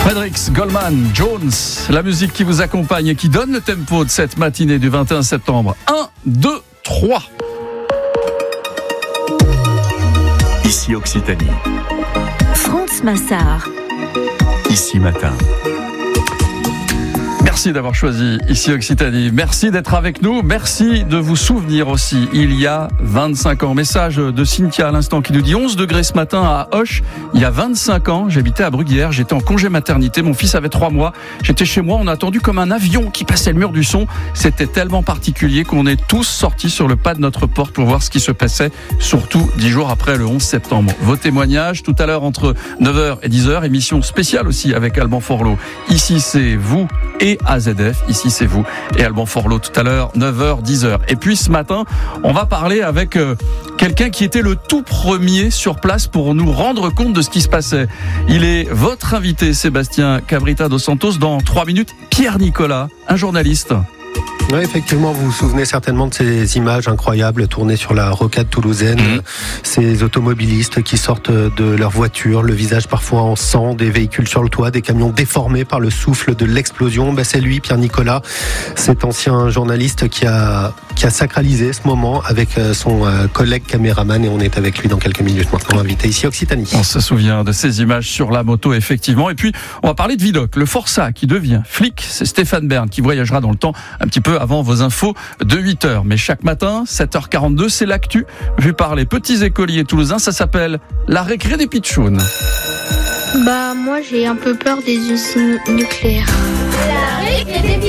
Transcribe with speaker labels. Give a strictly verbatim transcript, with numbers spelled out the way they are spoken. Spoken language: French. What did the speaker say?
Speaker 1: Fredericks, Goldman, Jones, la musique qui vous accompagne et qui donne le tempo de cette matinée du vingt et un septembre. un, deux, trois.
Speaker 2: Ici Occitanie.
Speaker 3: France Massard.
Speaker 2: Ici Matin.
Speaker 1: Merci d'avoir choisi Ici Occitanie. Merci d'être avec nous. Merci de vous souvenir aussi. Il y a vingt-cinq ans. Message de Cynthia à l'instant qui nous dit onze degrés ce matin à Auch. Il y a vingt-cinq ans, j'habitais à Bruguière. J'étais en congé maternité. Mon fils avait trois mois. J'étais chez moi. On a attendu comme un avion qui passait le mur du son. C'était tellement particulier qu'on est tous sortis sur le pas de notre porte pour voir ce qui se passait, surtout dix jours après le onze septembre. Vos témoignages tout à l'heure entre neuf heures et dix heures. Émission spéciale aussi avec Alban Forlot. Ici, c'est vous et A Z F, ici c'est vous et Alban Forlot tout à l'heure, neuf heures, dix heures. Et puis ce matin, on va parler avec euh, quelqu'un qui était le tout premier sur place pour nous rendre compte de ce qui se passait. Il est votre invité, Sébastien Cabrita dos Santos. Dans trois minutes, Pierre Nicolas, un journaliste.
Speaker 4: Oui, effectivement, vous vous souvenez certainement de ces images incroyables tournées sur la rocade toulousaine. Mmh. Ces automobilistes qui sortent de leur voiture, le visage parfois en sang, des véhicules sur le toit, des camions déformés par le souffle de l'explosion. Ben, c'est lui, Pierre Nicolas, cet ancien journaliste qui a, qui a sacralisé ce moment avec son collègue caméraman, et on est avec lui dans quelques minutes maintenant, invité ici Occitanie.
Speaker 1: On se souvient de ces images sur la moto, effectivement. Et puis, on va parler de Vidocq, le forçat qui devient flic. C'est Stéphane Bern qui voyagera dans le temps un petit peu avant vos infos de huit heures. Mais chaque matin, sept heures quarante-deux, c'est l'actu vu par les petits écoliers toulousains. Ça s'appelle la récré des pitchouns.
Speaker 5: Bah moi j'ai un peu peur des usines nucléaires.
Speaker 6: La récré des